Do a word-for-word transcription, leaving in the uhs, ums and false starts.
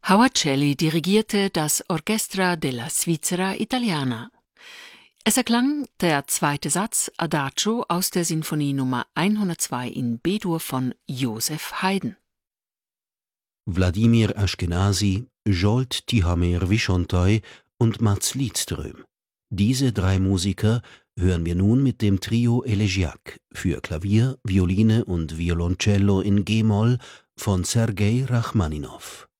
Howard Shelley dirigierte das Orchestra della Svizzera Italiana. Es erklang der zweite Satz Adagio aus der Sinfonie Nummer hundertzwei in B-Dur von Joseph Haydn. Wladimir Ashkenazy, Zsolt Tihamér-Visontai und Mats Lidström. Diese drei Musiker hören wir nun mit dem Trio Elegiac für Klavier, Violine und Violoncello in G-Moll von Sergei Rachmaninow.